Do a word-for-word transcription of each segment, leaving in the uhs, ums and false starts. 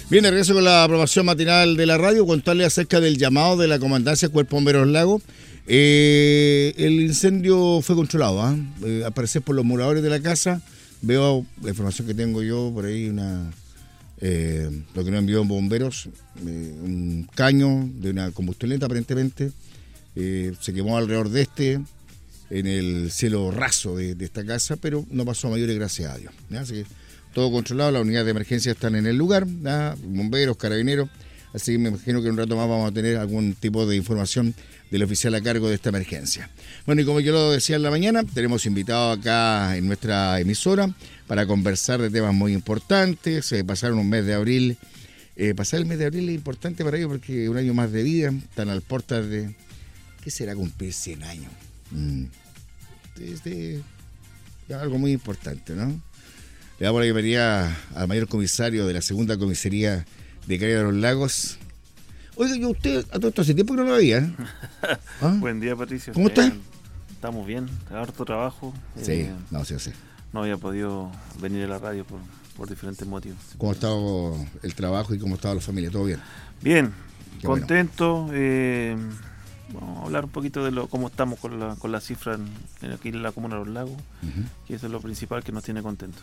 Bien, de regreso con la aprobación matinal de la radio, contarle acerca del llamado de la Comandancia Cuerpo Bomberos Lago. Eh, el incendio fue controlado, ¿eh? Eh, al parecer por los moradores de la casa. Veo la información que tengo yo por ahí, una eh, lo que nos envió bomberos, eh, un caño de una combustión lenta aparentemente. Eh, se quemó alrededor de este, en el cielo raso de, de esta casa, pero no pasó a mayores, gracias a Dios, ¿ya? Así que todo controlado, las unidades de emergencia están en el lugar, ¿ya? Bomberos, carabineros, así que me imagino que en un rato más vamos a tener algún tipo de información del oficial a cargo de esta emergencia. Bueno, y como yo lo decía en la mañana, tenemos invitado acá en nuestra emisora para conversar de temas muy importantes. Se pasaron un mes de abril, eh, pasar el mes de abril es importante para ellos porque un año más de vida, están al portal de, ¿qué será cumplir cien años? Mm. Es, es algo muy importante, ¿no? Le damos la bienvenida al mayor comisario de la segunda comisaría de Calera de los Lagos. Oiga, yo usted, a todo esto hace tiempo que no lo veía, ¿eh? ¿Ah? Buen día, Patricio. ¿Cómo está? Eh, estamos bien, harto trabajo. Sí, eh, no, sí, sí. No había podido venir a la radio por, por diferentes motivos. ¿Cómo ha estado el trabajo y cómo ha estado la familia? ¿Todo bien? Bien, Qué contento. Bueno. Eh, vamos a hablar un poquito de lo cómo estamos con la, con la cifra en, en aquí en la comuna de Los Lagos, uh-huh. que eso es lo principal que nos tiene contentos.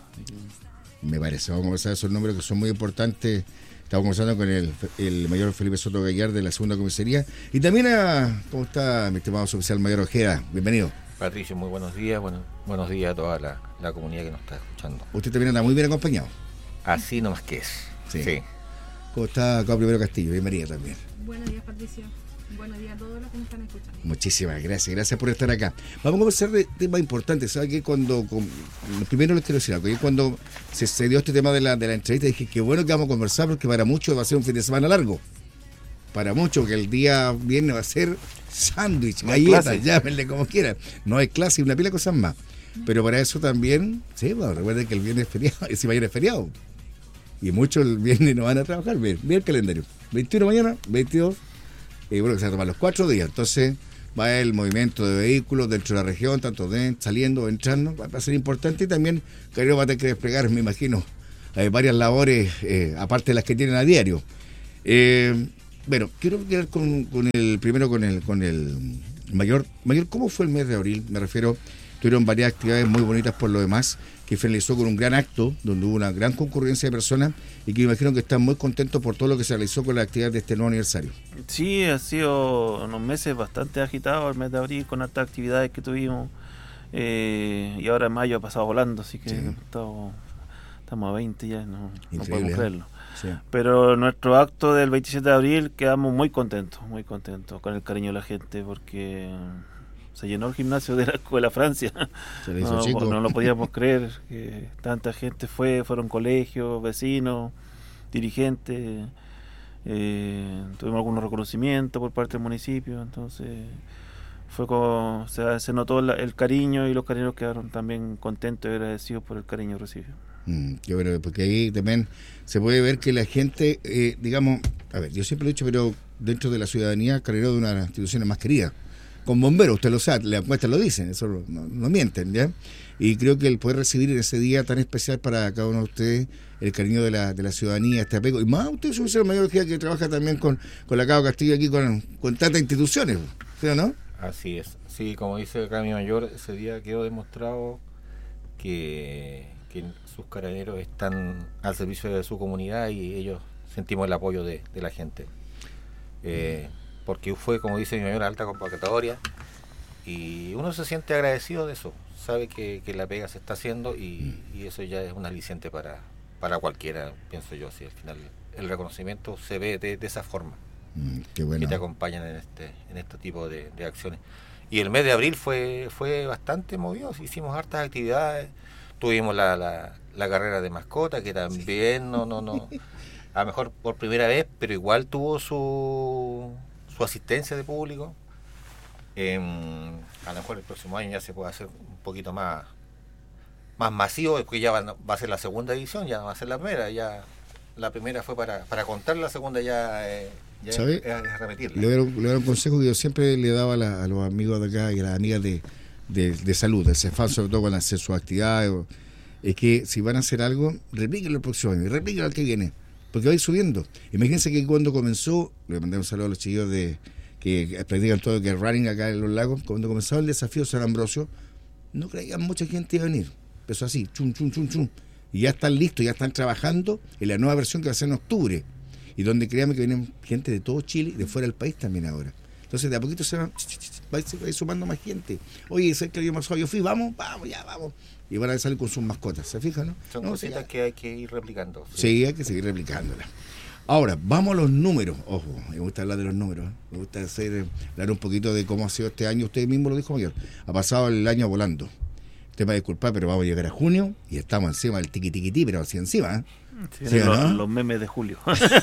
Me parece, vamos a conversar de esos números que son muy importantes. Estamos conversando con el, el mayor Felipe Soto Gallar de la segunda comisaría. Y también, a, ¿cómo está mi estimado oficial mayor Ojeda? Bienvenido. Patricio, muy buenos días. Bueno, buenos días a toda la, la comunidad que nos está escuchando. Usted también anda muy bien acompañado. Así nomás que es. Sí. sí. ¿Cómo está acá Primero Castillo? Bienvenida también. Buenos días, Patricio. Buenos días a todos los que nos están escuchando. Muchísimas gracias, gracias por estar acá. Vamos a conversar de temas importantes. ¿Sabe que cuando, con, primero les quiero decir algo, que cuando se, se dio este tema de la, de la entrevista dije que bueno que vamos a conversar porque para muchos va a ser un fin de semana largo. Para muchos que el día viernes va a ser sándwich, galletas, llámenle como quieran. No hay clase y una pila de cosas más. Pero para eso también, sí, bueno, recuerden que el viernes es feriado, si mañana es feriado. Y muchos el viernes no van a trabajar, bien, bien el calendario. veintiuno mañana, veintidós. Y bueno, que se va a tomar los cuatro días, entonces va el movimiento de vehículos dentro de la región, tanto de, saliendo, entrando, va a ser importante y también Calera va a tener que desplegar, me imagino, eh, varias labores, eh, aparte de las que tienen a diario. Eh, bueno, quiero quedar con, con el, primero con el, con el mayor, mayor, ¿cómo fue el mes de abril? Me refiero, tuvieron varias actividades muy bonitas por lo demás, que finalizó con un gran acto, donde hubo una gran concurrencia de personas y que me imagino que están muy contentos por todo lo que se realizó con la actividad de este nuevo aniversario. Sí, ha sido unos meses bastante agitados, el mes de abril, con hartas actividades que tuvimos, eh, y ahora en mayo ha pasado volando, así que sí. estamos, estamos a veinte ya, no, no podemos creerlo. Sí. Pero nuestro acto del veintisiete de abril quedamos muy contentos, muy contentos, con el cariño de la gente, porque se llenó el gimnasio de la Escuela Francia. Se le hizo no, chico. No lo podíamos creer que tanta gente fue, fueron colegios, vecinos, dirigentes, eh, tuvimos algunos reconocimientos por parte del municipio, entonces fue como, o sea, se notó la, el cariño y los cariños quedaron también contentos y agradecidos por el cariño recibido. Mm, qué bueno, porque ahí también se puede ver que la gente, eh, digamos, a ver, yo siempre lo he dicho, pero dentro de la ciudadanía, Calera es una de las instituciones más queridas. Con bomberos, usted lo sabe, las encuestas lo dicen, eso no, no mienten, ¿ya? Y creo que el poder recibir en ese día tan especial para cada uno de ustedes el cariño de la de la ciudadanía, este apego, y más usted es un mayor que trabaja también con, con la Cabo Castillo aquí, con, con tantas instituciones, ¿sí o no? Así es, sí, como dice acá mi mayor, ese día quedó demostrado que, que sus carabineros están al servicio de su comunidad y ellos sentimos el apoyo de, de la gente. Eh, porque fue, como dice mi mayor, alta convocatoria y uno se siente agradecido de eso, sabe que, que la pega se está haciendo y, y eso ya es un aliciente para, para cualquiera, pienso yo, si al final el reconocimiento se ve de, de esa forma, mm, qué bueno. Que te acompañan en este en este tipo de, de acciones. Y el mes de abril fue fue bastante movido, hicimos hartas actividades, tuvimos la, la, la carrera de mascota, que también sí. no, no, no, a lo mejor por primera vez, pero igual tuvo su su asistencia de público. Eh, a lo mejor el próximo año ya se puede hacer un poquito más más masivo, porque ya va, va a ser la segunda edición, ya no va a ser la primera, ya la primera fue para, para contar, la segunda ya, eh, ya ¿sabe? Es, es repetirla. Le voy a dar un consejo que yo siempre le daba a, la, a los amigos de acá y a las amigas de, de, de salud, del CEFAM, sobre todo cuando hacen sus actividades, es que si van a hacer algo, replíquenlo el próximo año, replíquenlo al que viene. porque va a ir subiendo. Imagínense que cuando comenzó, le mandamos un saludo a los chicos de que practican todo que es running acá en los lagos, cuando comenzó el desafío San Ambrosio, no creían mucha gente iba a venir. Empezó así, chum, chum, chum, chum. Y ya están listos, ya están trabajando en la nueva versión que va a ser en octubre. Y donde créanme que vienen gente de todo Chile y de fuera del país también ahora. Entonces de a poquito se va, va, se va sumando más gente. Oye, ¿sabes que el año pasado yo fui? Vamos, vamos, ya, vamos. Y van a salir con sus mascotas, ¿se fijan? ¿No? Son no, cositas ya. que hay que ir replicando. Sí. sí, hay que seguir replicándolas. Ahora, vamos a los números. Ojo, me gusta hablar de los números. ¿eh? Me gusta hacer, hablar un poquito de cómo ha sido este año. Usted mismo lo dijo, Mayor. Ha pasado el año volando. Usted me va a disculpar, pero vamos a llegar a junio y estamos encima del tiqui tiqui ti, pero así encima. ¿eh? Sí, ¿Sí, los, no? los memes de julio.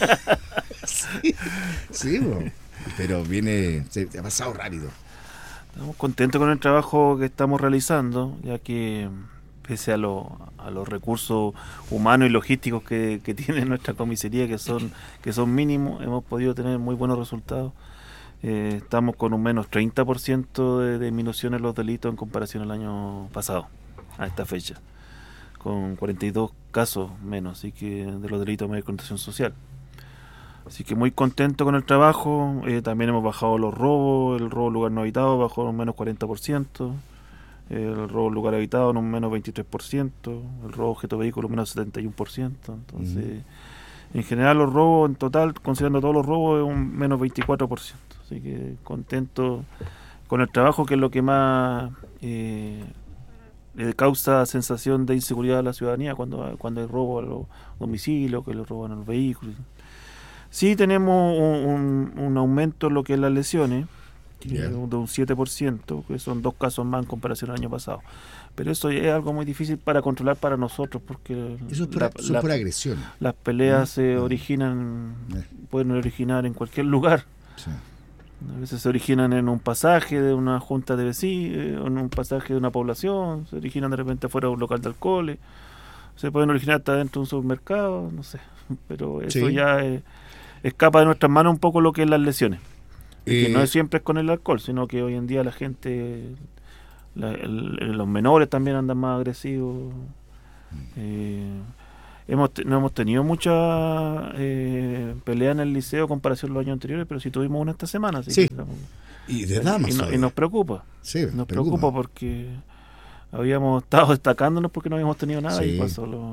sí, sí bueno, pero viene, se, se ha pasado rápido. Estamos contentos con el trabajo que estamos realizando, ya que pese a, lo, a los recursos humanos y logísticos que, que tiene nuestra comisaría, que son que son mínimos, hemos podido tener muy buenos resultados. Eh, estamos con un menos treinta por ciento de disminución en los delitos en comparación al año pasado, a esta fecha, con cuarenta y dos casos menos, así que de los delitos de connotación social. Así que muy contento con el trabajo. Eh, también hemos bajado los robos, el robo en lugar no habitado bajó en un menos cuarenta por ciento, el robo en lugar habitado en un menos veintitrés por ciento, el robo objeto vehículo en un menos setenta y uno por ciento. Entonces, mm. en general los robos en total, considerando todos los robos, es un menos veinticuatro por ciento. Así que contento con el trabajo, que es lo que más eh, le causa sensación de inseguridad a la ciudadanía cuando, cuando hay robo a los domicilios, que le roban a los vehículos. Sí tenemos un, un, un aumento en lo que es las lesiones, yeah. de un siete por ciento, que son dos casos más en comparación al año pasado. Pero eso es algo muy difícil para controlar para nosotros, porque eso es por, la, eso la, es por agresión. Las peleas se ¿no? originan, ¿no? pueden originar en cualquier lugar. Sí. A veces se originan en un pasaje de una junta de vecinos, en un pasaje de una población, se originan de repente fuera de un local de alcohol, se pueden originar hasta dentro de un supermercado, no sé, pero eso sí. ya es, escapa de nuestras manos un poco lo que es las lesiones. Eh, que no es siempre es con el alcohol, sino que hoy en día la gente, la, el, los menores también andan más agresivos. Eh, hemos no hemos tenido mucha eh, pelea en el liceo en comparación a los años anteriores, pero sí tuvimos una esta semana. Así sí. que, y de damas. Y, no, y nos preocupa. Sí, nos preocupa. preocupa porque habíamos estado destacándonos porque no habíamos tenido nada sí. y pasó lo,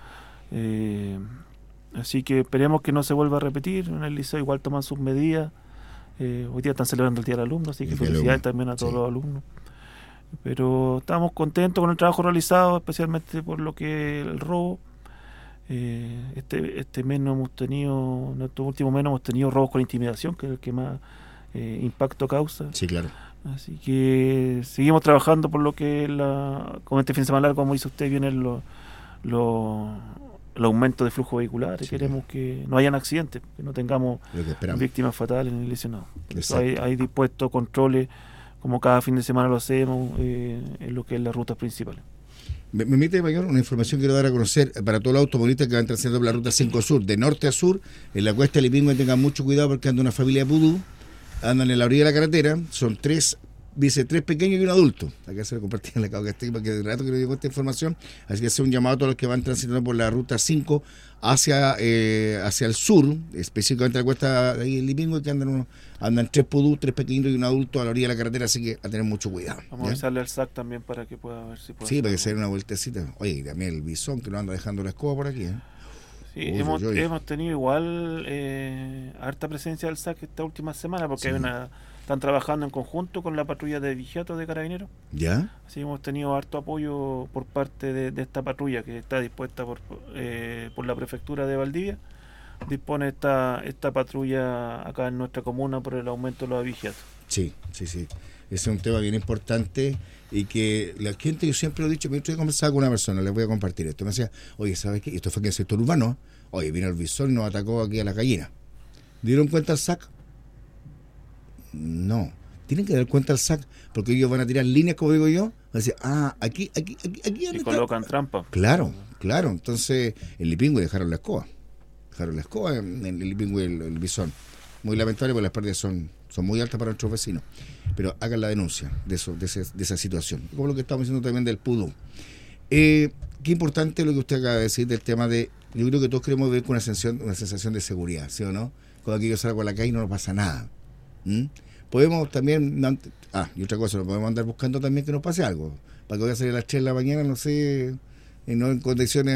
eh, así que esperemos que no se vuelva a repetir. En el liceo igual toman sus medidas. Eh, hoy día están celebrando el Día del Alumno, así que felicidades también a todos sí. los alumnos. Pero estamos contentos con el trabajo realizado, especialmente por lo que el robo. Eh, este este mes no hemos tenido, en estos últimos meses no hemos tenido robos con intimidación, que es el que más eh, impacto causa. Sí, claro. Así que seguimos trabajando por lo que la, con este fin de semana largo, como dice usted, vienen los lo, el aumento de flujo vehicular. Sí, queremos claro. que no hayan accidentes, que no tengamos víctimas fatales ni lesionados. Hay, hay dispuestos controles, como cada fin de semana lo hacemos, eh, en lo que es las rutas principales. Me permite, Mayor, una información que quiero dar a conocer para todos los automovilistas que van transitando por la ruta cinco Sur, de norte a sur, en la cuesta de Lipingüe. Tengan mucho cuidado porque anda una familia de pudú, andan en la orilla de la carretera, son tres, dice tres pequeños y un adulto. Acá se lo compartí en la Cauca Estigma, porque de rato que le digo esta información, así que hace un llamado a todos los que van transitando por la ruta cinco hacia eh, hacia el sur, específicamente la cuesta de ahí en Lipingüe, que andan unos, andan tres pudú, tres pequeñitos y un adulto a la orilla de la carretera, así que a tener mucho cuidado. Vamos ¿ya? a avisarle al S A C también para que pueda ver si puede. Sí, para que se dé una vueltecita. Oye, y también el bisón que nos anda dejando la escoba por aquí, ¿eh? Sí, uy, hemos, uy, uy. hemos tenido igual eh, harta presencia del S A C esta última semana, porque sí. hay una, están trabajando en conjunto con la patrulla de vigiato de Carabineros. ¿Ya? Así hemos tenido harto apoyo por parte de, de esta patrulla que está dispuesta por, eh, por la prefectura de Valdivia. Dispone esta esta patrulla acá en nuestra comuna por el aumento de los vigiatos. Sí, sí, sí. Ese es un tema bien importante y que la gente, yo siempre lo he dicho, me estoy conversando con una persona, les voy a compartir esto. Me decía, oye, ¿sabes qué? Esto fue aquí en el sector urbano. Oye, vino el visor y nos atacó aquí a la gallina. ¿Dieron cuenta al S A C? No. Tienen que dar cuenta al S A C porque ellos van a tirar líneas, como digo yo. Van a decir, ah, aquí, aquí, aquí, aquí. Y colocan trampa. Claro, claro. Entonces, en Lipingüe dejaron la escoba. Dejaron la escoba en el Lipingüe el, el bisón. Muy lamentable porque las pérdidas son, son muy altas para nuestros vecinos. Pero hagan la denuncia de eso, de, ese, de esa situación. Como lo que estamos diciendo también del pudú. Eh, qué importante lo que usted acaba de decir del tema de yo creo que todos queremos ver con una sensación, una sensación de seguridad, ¿sí o no? Cuando aquí yo salgo a la calle no nos pasa nada. ¿Mm? Podemos también, ah, y otra cosa, no podemos andar buscando también que nos pase algo. Para que voy a salir a las tres de la mañana, no sé, y no en condiciones,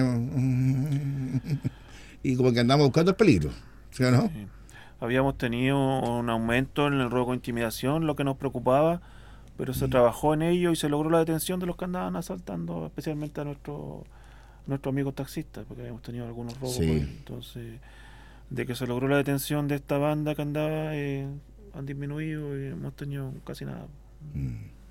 y como que andamos buscando el peligro, ¿sí o no? Sí. Habíamos tenido un aumento en el robo con intimidación, lo que nos preocupaba, pero se mm. trabajó en ello y se logró la detención de los que andaban asaltando, especialmente a nuestros nuestros amigos taxistas, porque habíamos tenido algunos robos. Sí. Pues, entonces, de que se logró la detención de esta banda que andaba, eh, han disminuido y hemos tenido casi nada. Mm.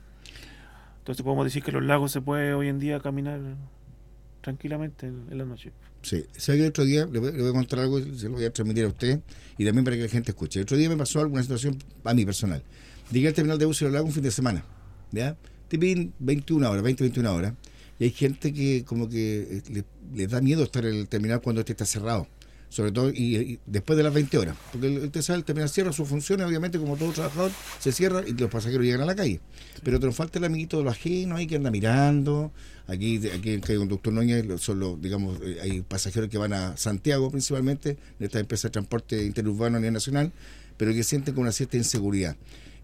Entonces podemos decir que los lagos se puede hoy en día caminar tranquilamente en, en la noche. Sí, ¿sabe que el otro día le voy, le voy a contar algo, se lo voy a transmitir a usted y también para que la gente escuche? El otro día me pasó alguna situación a mí personal. Llegué al terminal de bus de los lagos un fin de semana, ¿ya? Te piden veintiuna horas, veinte, veintiuna horas, y hay gente que como que le, les da miedo estar en el terminal cuando este está cerrado, sobre todo y, y después de las veinte horas, porque usted sabe, el terminal cierra sus funciones, obviamente como todo trabajador, se cierra y los pasajeros llegan a la calle. Pero te nos falta el amiguito de los ajenos ahí que anda mirando. Aquí, aquí en el conductor Núñez, son los, digamos, hay pasajeros que van a Santiago principalmente, de esta empresa de transporte interurbano a nivel nacional, pero que sienten con una cierta inseguridad.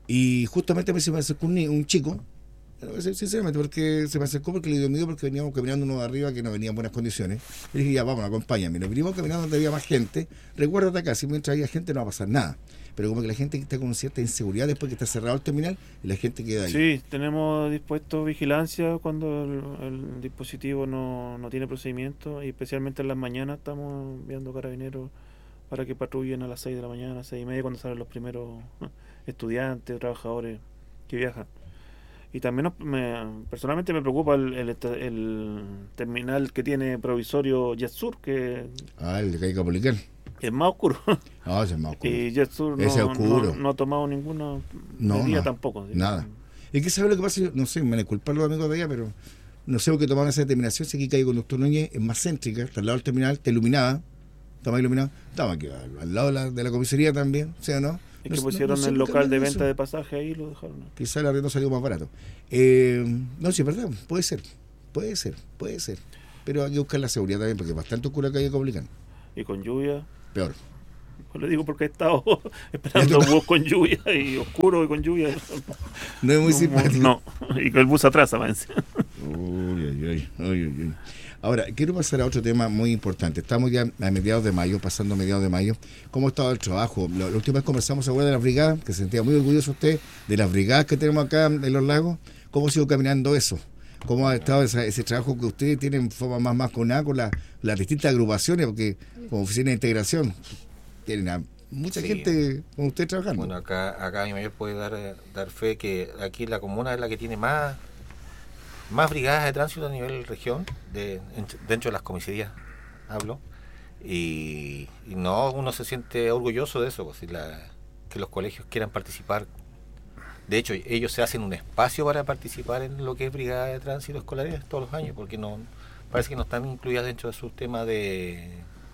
Y justamente a mí se me acercó un, un chico, sinceramente, porque se me acercó porque le dio miedo, porque veníamos caminando uno de arriba que no venía en buenas condiciones. Le dije, ya, vamos, acompáñame. Nos vinimos caminando donde había más gente. Recuérdate acá, si mientras había gente no va a pasar nada. Pero como que la gente está con cierta inseguridad después que está cerrado el terminal y la gente queda ahí. Sí, tenemos dispuesto vigilancia cuando el, el dispositivo no, no tiene procedimiento, y especialmente en las mañanas estamos enviando carabineros para que patrullen a las seis de la mañana, a las seis y media, cuando salen los primeros estudiantes o trabajadores que viajan. Y también nos, me, personalmente me preocupa el, el, el terminal que tiene provisorio JetSur, que ah, el de calle Capolicán. Es más oscuro. No, ese es más oscuro. Y JetSur no, no, no ha tomado ninguna no, medida no, tampoco. ¿Sí? Nada. Es que sabe lo que pasa, no sé, me disculpan los amigos de allá, pero no sé por qué tomaron esa determinación. Si aquí calle Conductor Núñez es más céntrica, está al lado del terminal, está iluminada, está más iluminada, estaba aquí al, al lado de la, de la comisaría también, ¿sí o no? Es que no, pusieron no, no el local de venta eso. de pasaje ahí y lo dejaron. Quizá el arriendo salió más barato. Eh, no, sí, es verdad, puede ser, puede ser, puede ser. Pero hay que buscar la seguridad también, porque es bastante oscura la calle Capolicán. Y con lluvia. Peor. Pues le digo porque he estado esperando un bus con lluvia y oscuro y con lluvia. No es muy no, simpático. No, y que el bus atrasa, más. Uy, uy, uy, uy, uy. Ahora, quiero pasar a otro tema muy importante. Estamos ya a mediados de mayo, pasando a mediados de mayo. ¿Cómo ha estado el trabajo? La, la última vez conversamos ahora de las brigadas, que se sentía muy orgulloso usted de las brigadas que tenemos acá en los lagos. ¿Cómo sigue caminando eso? ¿Cómo ha estado esa, ese trabajo que ustedes tienen en forma más, más con nada con la, las distintas agrupaciones? Porque como oficina de integración tienen a mucha sí. gente con usted trabajando. Bueno, acá, acá mi mayor puede dar, dar fe que aquí la comuna es la que tiene más más brigadas de tránsito a nivel región, de, dentro de las comisarías, hablo, y, y no, uno se siente orgulloso de eso, pues, la, que los colegios quieran participar. De hecho, ellos se hacen un espacio para participar en lo que es brigada de tránsito escolares todos los años, porque no parece que no están incluidas dentro de su tema de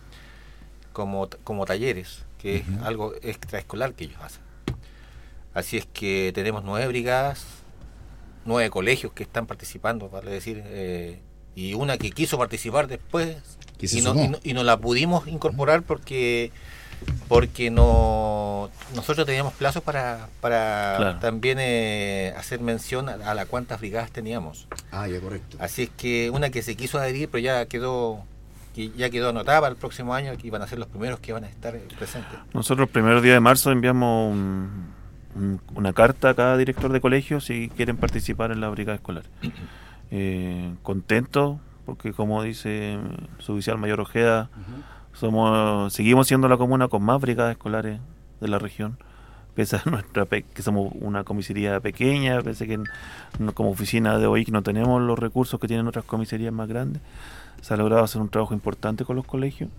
como, como talleres, que uh-huh. es algo extraescolar que ellos hacen. Así es que tenemos nueve brigadas, nueve colegios que están participando, vale decir, eh, y una que quiso participar después y no, y, no, y no la pudimos incorporar porque porque no nosotros teníamos plazos para para claro. también eh, hacer mención a, a la cuántas brigadas teníamos. Ah, ya, correcto. Así es que una que se quiso adherir, pero ya quedó que ya quedó anotada para el próximo año, que iban a ser los primeros que van a estar presentes. Nosotros el primer día de marzo enviamos un una carta a cada director de colegio si quieren participar en la brigada escolar. Eh, contento porque, como dice su oficial mayor Ojeda, uh-huh. somos seguimos siendo la comuna con más brigadas escolares de la región, pese a nuestra pe- que somos una comisaría pequeña, pese a que no, como oficina de O I C no tenemos los recursos que tienen otras comisarías más grandes. Se ha logrado hacer un trabajo importante con los colegios.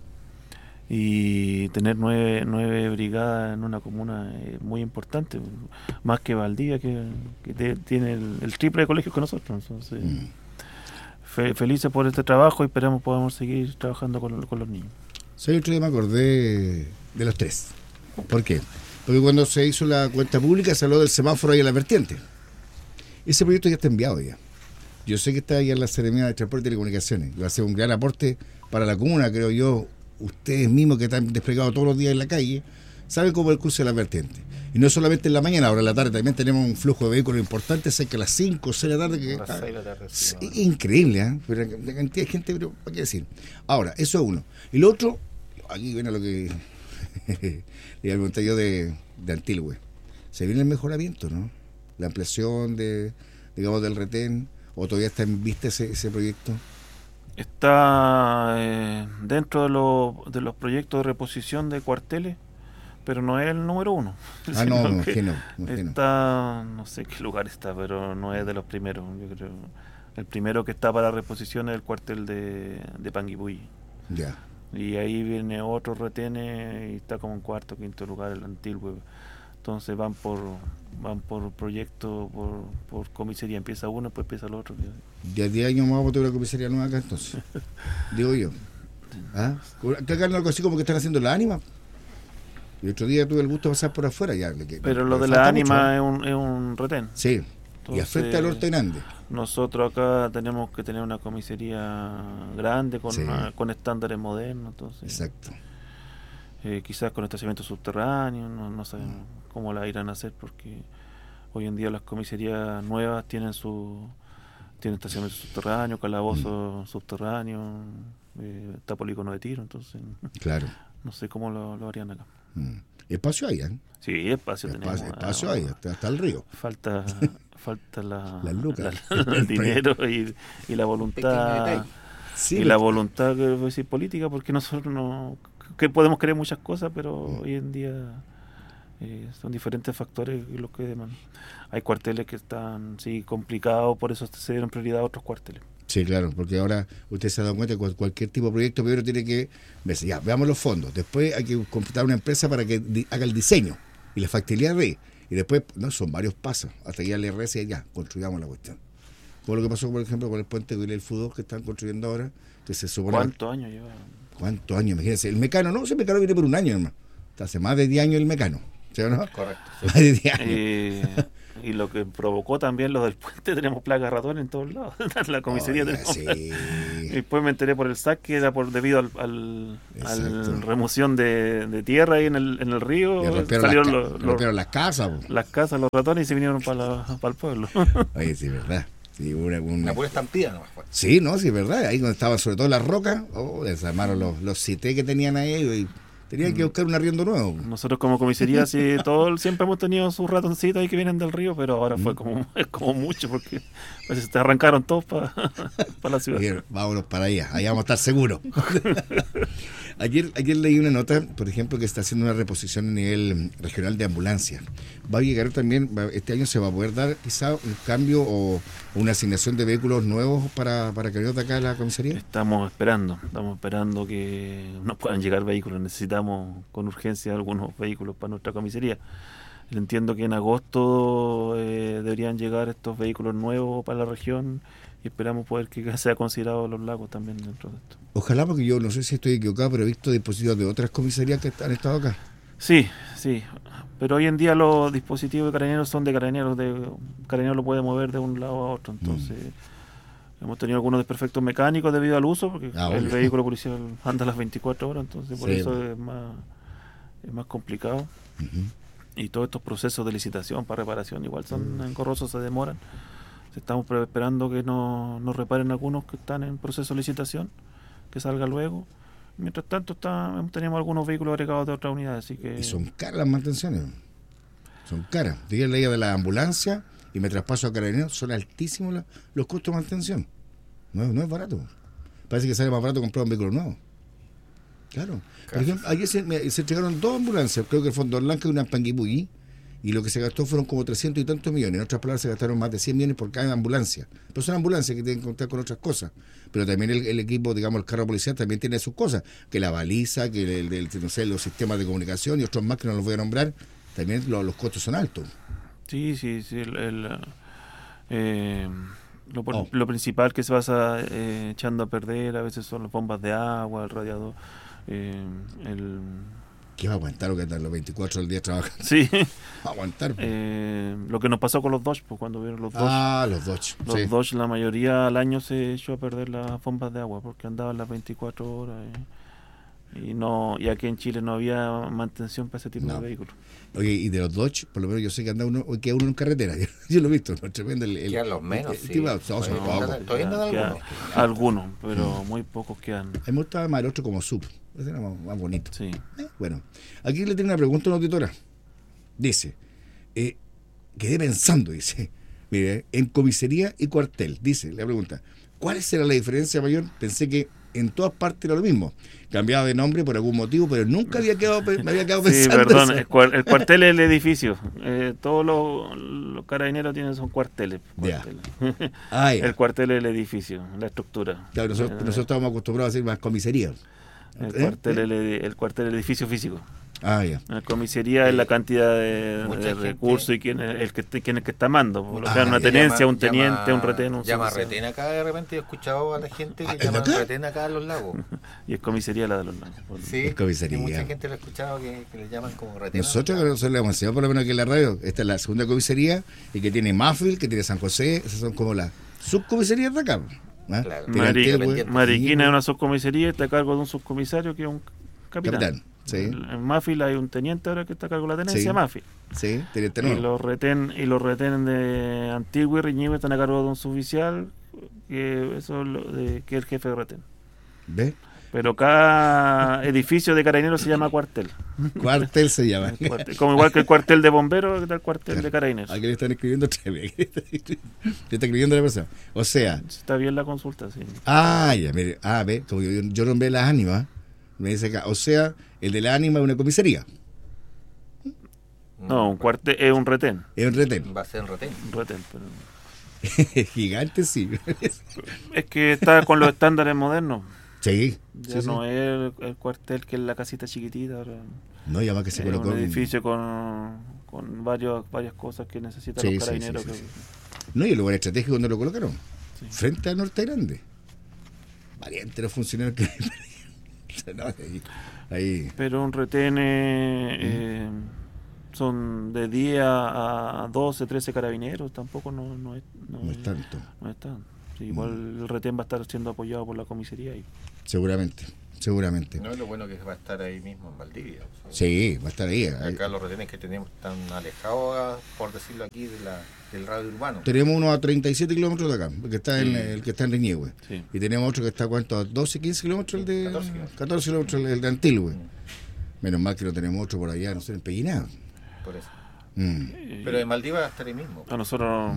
Y tener nueve, nueve brigadas en una comuna es muy importante, más que Valdivia, que, que te, tiene el, el triple de colegios que nosotros. Entonces, mm. fe, felices por este trabajo y esperamos podamos seguir trabajando con, con los niños. Sí, otro día me acordé de los tres. ¿Por qué? Porque cuando se hizo la cuenta pública se habló del semáforo ahí en la vertiente. Ese proyecto ya está enviado ya. Yo sé que está ahí en la Seremía de Transporte y Telecomunicaciones. Va a ser un gran aporte para la comuna, creo yo, ustedes mismos que están desplegados todos los días en la calle, saben cómo es el cruce de las vertientes. Y no solamente en la mañana, ahora en la tarde también tenemos un flujo de vehículos importante, sé que a las cinco o seis de la tarde, que A las seis de la tarde, sí, es increíble, ¿eh? Pero la cantidad de gente, pero ¿para qué decir? Ahora, eso es uno. Y lo otro, aquí viene lo que le pregunté yo de, de Antilhue. Se viene el mejoramiento, ¿no? La ampliación de, digamos, del retén, o todavía está en vista ese, ese proyecto. Está eh, dentro de, lo, de los proyectos de reposición de cuarteles, pero no es el número uno. Ah, no, me imagino, me imagino. Está, no sé qué lugar está, pero no es de los primeros. Yo creo el primero que está para reposición es el cuartel de, de Panguipulli. Ya. Y ahí viene otro retene y está como en cuarto, quinto lugar el Antilhue. Entonces van por van por proyecto, por, por comisaría. Empieza uno, después empieza el otro. Ya diez años más vamos a tener una comisaría nueva acá, entonces. Digo yo. ¿Ah? Acá ganan algo así como que están haciendo la ánima. Y otro día tuve el gusto de pasar por afuera ya. Que, Pero lo de la ánima es un, es un retén. Sí. Entonces, y afecta al Norte Grande. Nosotros acá tenemos que tener una comisaría grande con, Sí. una, con estándares modernos. Entonces, Exacto. eh, quizás con estacionamiento subterráneo, no, no sabemos mm. cómo la irán a hacer, porque hoy en día las comisarías nuevas tienen su tienen estacionamiento subterráneo, calabozo mm. subterráneo, eh, está polígono de tiro, entonces claro. No sé cómo lo, lo harían acá. Mm. Espacio hay, ¿eh? Sí, espacio, espacio tenemos. Espacio ah, hay, hasta, hasta el río. Falta falta la, Las lucas. la, el dinero y, y la voluntad. Sí, y la voluntad, que voy a decir, política, porque nosotros no que podemos querer muchas cosas, pero mm. hoy en día eh, son diferentes factores los que demandan. Hay cuarteles que están sí complicados, por eso se dieron prioridad a otros cuarteles. Sí, claro, porque ahora usted se ha dado cuenta que cualquier tipo de proyecto primero tiene que verse, ya, veamos los fondos, después hay que contratar una empresa para que di, haga el diseño y la factibilidad de y después, no, son varios pasos, hasta que ya le R S y ya, construyamos la cuestión. Como lo que pasó, por ejemplo, con el puente del fútbol que están construyendo ahora, que se supone... ¿Cuántos años lleva? ¿Cuántos años? Imagínense, el Mecano, no, ese Mecano viene por un año, hermano. Hace más de diez años el Mecano, ¿sí o no? Correcto. Sí. Más de diez años. Eh, y lo que provocó también lo del puente, tenemos plaga de ratón en todos lados. La comisaría Oiga, tenemos. sí. Y después me enteré por el S A C que era por debido al, al, al remoción de, de tierra ahí en el, en el río. Le rompieron, salieron las, los, rompieron los, las casas. Po. Las casas, los ratones y se vinieron para, la, para el pueblo. Oye, sí, verdad. Sí, una, una... una pura estampida nomás fue. Sí, no, sí, es verdad. Ahí donde estaban sobre todo las rocas, oh, desarmaron los, los cité que tenían ahí y tenían que buscar un arriendo nuevo. Nosotros como comisaría sí, todo, siempre hemos tenido sus ratoncitos ahí que vienen del río, pero ahora fue como, como mucho porque pues, se arrancaron todos para pa la ciudad. Bien, vámonos para allá, allá vamos a estar seguros. ayer, ayer leí una nota, por ejemplo, que está haciendo una reposición a nivel regional de ambulancia. Va a llegar también, este año se va a poder dar quizá un cambio o una asignación de vehículos nuevos para, para Carabineros de acá a la comisaría. Estamos esperando, estamos esperando que nos puedan llegar vehículos. Necesitamos con urgencia algunos vehículos para nuestra comisaría. Entiendo que en agosto eh, deberían llegar estos vehículos nuevos para la región y esperamos poder que sea considerado Los Lagos también dentro de esto. Ojalá, porque yo no sé si estoy equivocado, pero he visto dispositivos de otras comisarías que han estado acá. Sí, sí, pero hoy en día los dispositivos de Carabineros son de Carabineros, de Carabineros lo puede mover de un lado a otro, entonces mm. hemos tenido algunos desperfectos mecánicos debido al uso, porque ah, el obvio. vehículo policial anda a las veinticuatro horas, entonces por sí, eso bueno. es más es más complicado. Uh-huh. Y todos estos procesos de licitación para reparación igual son uh-huh. engorrosos, se demoran. Estamos esperando que nos, nos reparen algunos que están en proceso de licitación, que salga luego. Mientras tanto está, tenemos algunos vehículos agregados de otras unidades, así que... Y son caras las mantenciones, son caras. Dije la idea de la ambulancia y me traspaso a Carabineros, son altísimos la, los costos de mantención. No, no es barato. Parece que sale más barato comprar un vehículo nuevo. Claro. Por ejemplo, ayer se, me, se entregaron dos ambulancias, creo que el Fondo Blanca y una en Panguipulli, y lo que se gastó fueron como trescientos y tantos millones. En otras palabras, se gastaron más de cien millones por cada ambulancia. Pero son ambulancias que tienen que contar con otras cosas. Pero también el, el equipo, digamos, el carro policial también tiene sus cosas. Que la baliza, que el, el, no sé, los sistemas de comunicación y otros más que no los voy a nombrar, también los, los costos son altos. Sí, sí, sí. El, el, eh, lo, oh. lo principal que se va eh, echando a perder a veces son las bombas de agua, el radiador, eh, el... ¿Qué va a aguantar lo que andan los veinticuatro del día trabajando? Sí. Va a aguantar. Eh, lo que nos pasó con los Dodge, pues cuando vieron los Dodge. Ah, los Dodge. Los sí. Dodge, la mayoría al año se echó a perder las bombas de agua porque andaban las veinticuatro horas. Y, y no y aquí en Chile no había mantención para ese tipo No. de vehículos. Oye, y de los Dodge, por lo menos yo sé que anda uno, hoy queda uno en carretera. Yo lo he visto, no tremendo. El, el, Quedan los menos, el- el sí. tipo- no, Todavía son andan- pocos. todavía andan Quedan algunos. algunos, pero muy pocos quedan. A mí me gustaba más el otro como sub. Ese era más, más bonito. Sí. Eh, Bueno, aquí le tiene una pregunta a una auditora. Dice, eh, quedé pensando, dice, mire, en comisaría y cuartel, dice, la pregunta, ¿cuál será la diferencia mayor? Pensé que en todas partes era lo mismo. Cambiaba de nombre por algún motivo, pero nunca había quedado, pe- me había quedado Sí, pensando. perdón, eso. el, cuar- el cuartel es el edificio. Eh, todos los, los carabineros tienen son cuarteles. Ya. cuarteles. Ah, ya. El cuartel es el edificio, la estructura. Claro, nosotros, Eh, nosotros estábamos acostumbrados a decir más comisaría. el, ¿Eh? cuartel ¿Eh? es el, edi- el cuartel es el edificio físico. Ah, ya. La comisaría es la cantidad de, Mucha de gente- recursos y quién es el que, te- quién es el que está amando. Por lo Ah, sea, una ya, tenencia, Llama- un teniente, llama- un retén, un Llama suboficial. retén acá, de repente yo he escuchado a la gente que Ah, ¿es llaman acá? retén acá en los lagos. Y es comisaría la de los lagos. por- Sí, Es comisaría. y mucha gente lo ha escuchado que, que le llaman como retén. Nosotros, nosotros le hemos enseñado por lo menos aquí en la radio, esta es la segunda comisaría, y que tiene Mafil, que tiene San José, esas son como las subcomisarías de acá. ¿Ah? Claro. Tiene Mari- Antigua, Independiente. Mariquina sí, es una subcomisaría y está a cargo de un subcomisario que es un capitán. Capitán, sí. En Mafil hay un teniente ahora que está a cargo de la tenencia Sí. Mafil. Sí, teniente Y nuevo. los retén y los retén de Antigua y Riñihue están a cargo de un suboficial que eso es lo de, que es el jefe de retén. ¿Ves? Pero cada edificio de carabineros se llama cuartel. Cuartel se llama. El cuartel. Como igual que el cuartel de bomberos, está el cuartel de carabineros. Aquí le están escribiendo otra vez. Le está escribiendo la persona. O sea, Está bien la consulta, sí. ah, ya, mire, ah, ve, como yo, yo nombré las ánimas, me dice acá, o sea, el de la ánima es una comisaría, No, un cuartel es un retén. es un retén. Va a ser en retén. Un retén, pero... Gigante, sí. Es que está con los estándares modernos. Sí, Ya sí, no sí. es el, el cuartel que es la casita chiquitita. Ahora No, ya más que se es colocó un un- edificio con, con varios, varias cosas que necesitan Sí, los sí, carabineros. sí, sí, que- No, y el lugar estratégico donde lo colocaron, Sí. frente al Norte Grande. Valiente los funcionarios que... No, ahí, ahí. Pero un retén eh, eh, son de diez a doce, trece carabineros, tampoco no, no, es, no, No es tanto, no es tan. Sí, igual el retén va a estar siendo apoyado por la comisaría. Y, seguramente, seguramente. No es lo bueno que va a estar ahí mismo en Valdivia. O sea, Sí, va a estar ahí. ahí. acá los retenes que tenemos están alejados, por decirlo aquí, de la, del radio urbano. Tenemos uno a treinta y siete kilómetros de acá, el que está en, el que está en Riñihue. sí. Y tenemos otro que está, ¿cuánto? A doce, quince kilómetros el de... catorce kilómetros. catorce kilómetros el de Antilhue. Menos mal que no tenemos otro por allá, no sé, en Pellinado. Por eso. Mm. Pero en Maldivas va a estar ahí mismo. A nosotros,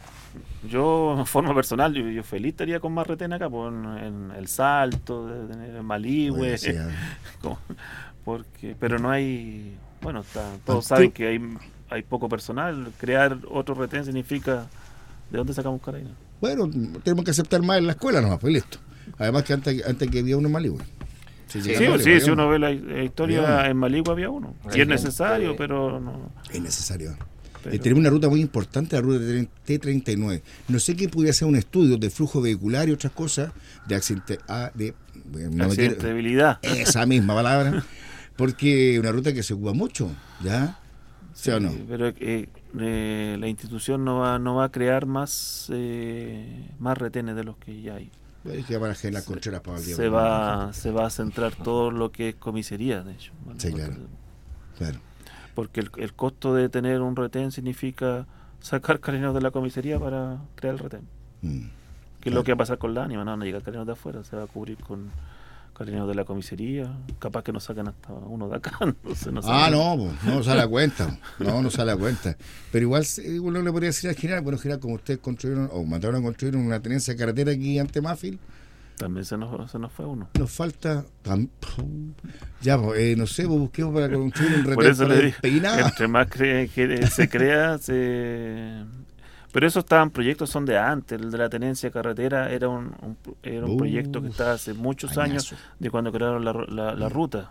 yo en forma personal, yo, yo feliz estaría con más retén acá, por en, en El Salto, de tener en Malihue, Oye, sí, ah. como- porque, pero no hay, bueno, está, todos Antigua- saben que hay, hay poco personal, crear otro retén significa, ¿de dónde sacamos carabineros? Bueno, tenemos que aceptar más en la escuela nomás, pues listo. Además que antes, antes que había uno en Malihue. Sí, Sí, llegamos, sí, había si uno uno. ve la, la historia, Había en Malihue había uno, Hay y es gente- necesario, pero no. Es necesario. pero- Eh, tenemos una ruta muy importante, la ruta T treinta y nueve. No sé qué pudiera ser un estudio de flujo vehicular y otras cosas, de accidente... Ah, de, bueno, no me quiero- accidentabilidad. esa misma palabra, porque es una ruta que se ocupa mucho, ¿ya? ¿Sí o no? Sí, pero eh, eh, la institución no va no va a crear más eh, más retenes de los que ya hay. Hay que para las Contreras para el día. Se va se va a centrar todo lo que es comisaría, de hecho. ¿vale? Sí, porque, claro. Claro. porque el, el costo de tener un retén significa sacar carabineros de la comisaría para crear el retén. Mm. Que es lo que va a pasar con la ánima, no van a llegar carabineros de afuera, se va a cubrir con carabineros de la comisaría, capaz que nos sacan hasta uno de acá. Entonces no Ah, saben. no, pues, no sale a cuenta. No, no sale a cuenta. Pero igual eh, uno le podría decir al general, bueno, general, como ustedes construyeron o mandaron a construir una tenencia de carretera aquí ante Mafil, También se nos, se nos fue uno. nos falta. tam- Ya, pues, eh, no sé, pues, busquemos para construir un Por retén eso para le digo, Peinada. entre más cre- que se crea, se... Pero esos estaban proyectos, son de antes. El de la tenencia carretera era un, un- era un Uh, proyecto que estaba hace muchos años, añazo. de cuando crearon la, la, la ruta.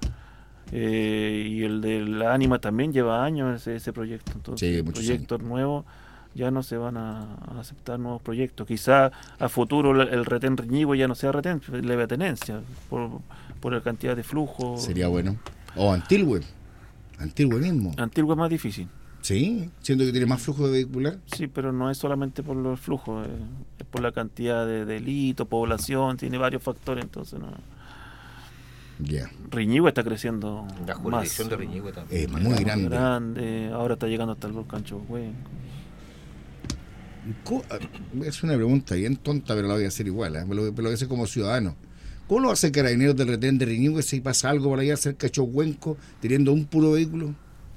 Eh, y el de la Ánima también lleva años ese, ese proyecto. Entonces, Sí, muchos proyectos nuevos ya no se van a, a aceptar nuevos proyectos. Quizá a futuro el, el retén Riñihue ya no sea retén, leve tenencia, por, por la cantidad de flujo. Sería bueno. O Antilhue. Antilhue mismo. Antigua es más difícil. Sí, siendo que tiene más flujo vehicular. Sí, pero no es solamente por los flujos, eh, es por la cantidad de delitos, población, tiene varios factores, entonces no. Ya. Riñihue está creciendo La jurisdicción más, de Riñihue también. Es muy grande. grande, ahora está llegando hasta el volcán Chohuenco. Co- Es una pregunta bien tonta, pero la voy a hacer igual, ¿eh? Me lo, me lo voy a hacer como ciudadano. ¿Cómo lo hace Carabineros del retén de Riñihue si pasa algo por allá cerca de Chohuenco, teniendo un puro vehículo?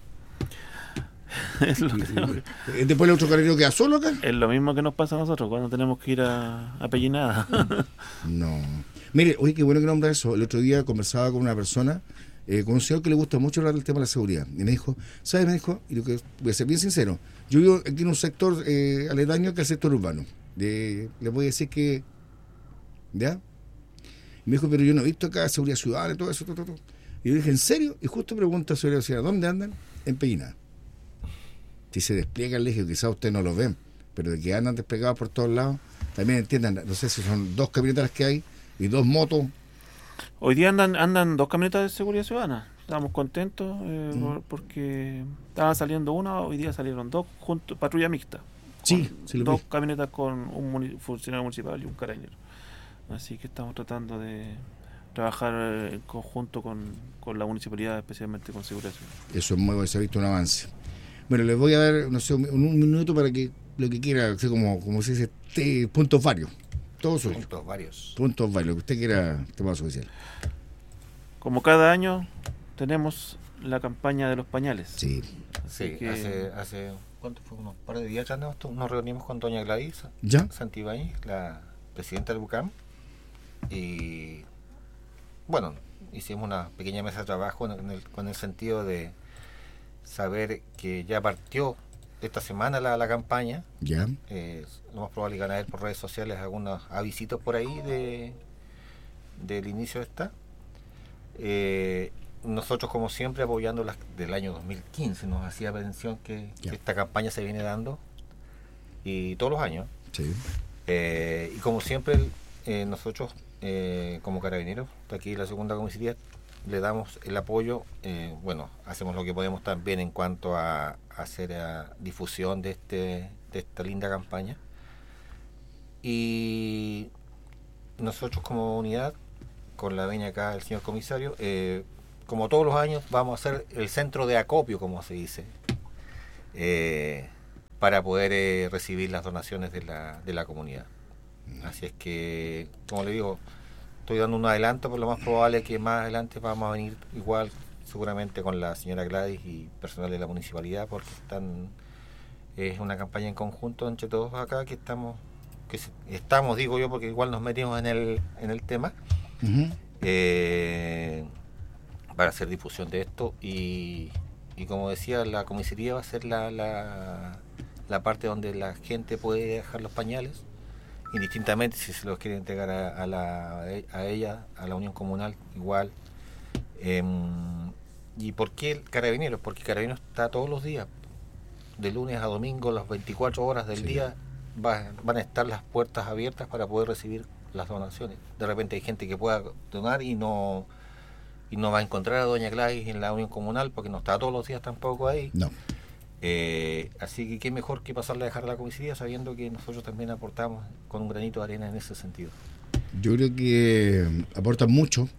Es lo, Y- y- Después el otro carabinero queda solo acá. es lo mismo que nos pasa a nosotros cuando tenemos que ir a, a Pellinada. No. Mire, oye, qué bueno que nombra eso. El otro día conversaba con una persona, eh, con un señor que le gusta mucho hablar del tema de la seguridad. Y me dijo, ¿sabes? Me dijo, y lo que voy a ser bien sincero, yo vivo aquí en un sector eh, aledaño que es el sector urbano. De, le voy a decir que, ¿ya? Y me dijo, pero yo no he visto acá seguridad ciudadana y todo eso. Todo, todo. Y yo dije, ¿en serio? Y justo pregunta sobre la ciudad, ¿dónde andan? En Pellinada. Si se despliegan, le dije, quizás ustedes no lo ven, pero de que andan desplegados por todos lados, también entiendan, no sé si son dos camionetas las que hay y dos motos. Hoy día andan andan dos camionetas de seguridad ciudadana. Estamos contentos eh, Mm. por- porque estaban saliendo una, hoy día salieron dos juntos, patrulla mixta. Sí, Con sí lo dos vi. camionetas con un muni- funcionario municipal y un carabinero. Así que estamos tratando de trabajar eh, en conjunto con, con la municipalidad, especialmente con seguridad ciudadana. Eso es muy, se ha visto un avance. Bueno, les voy a dar, no sé, un, un minuto para que lo que quiera, así como, como se dice, te- puntos varios. Todos suyo. Puntos varios. Puntos varios, lo que usted quiera, te paso oficial. Como cada año tenemos la campaña de los pañales. Sí. Así Sí, que hace, hace, ¿cuánto fue? Unos par de días atrás nos, nos reunimos con doña Gladys ¿Ya? Santibáñez, la presidenta del BUCAM, y bueno, hicimos una pequeña mesa de trabajo en el- con el sentido de saber que ya partió esta semana la, la campaña. ¿Ya? Eh, lo más probable es ganar por redes sociales algunos avisitos por ahí de del inicio de esta. Eh, nosotros, como siempre, apoyando las del año dos mil quince, nos hacía mención que, Ya. que esta campaña se viene dando y todos los años. Sí. Eh, y como siempre, eh, nosotros, eh, como carabineros, de aquí la segunda comisaría, le damos el apoyo. Eh, bueno, hacemos lo que podemos también en cuanto a, a hacer a difusión de este de esta linda campaña. Y nosotros, como unidad, con la veña acá del señor comisario, eh, como todos los años, vamos a hacer el centro de acopio, como se dice, eh, para poder eh, recibir las donaciones de la, de la comunidad. Así es que, como le digo, estoy dando un adelanto, pero lo más probable es que más adelante vamos a venir igual, seguramente con la señora Gladys y personal de la municipalidad, porque están es una campaña en conjunto entre todos acá que estamos, que se- estamos, digo yo, porque igual nos metimos en el, en el tema. Ujú. Eh, para hacer difusión de esto y, y como decía, la comisaría va a ser la, la, la parte donde la gente puede dejar los pañales, indistintamente si se los quiere entregar a, a, la, a ella, a la unión comunal, igual. Eh, ¿Y por qué el Carabineros? Porque Carabineros está todos los días, de lunes a domingo, las veinticuatro horas del Sí. día, va- van a estar las puertas abiertas para poder recibir las donaciones. De repente hay gente que pueda donar y no y no va a encontrar a doña Gladys en la unión comunal porque no está todos los días tampoco ahí. No. Eh, así que qué mejor que pasarle a dejar a la comisaría sabiendo que nosotros también aportamos con un granito de arena en ese sentido. Yo creo que aportan mucho.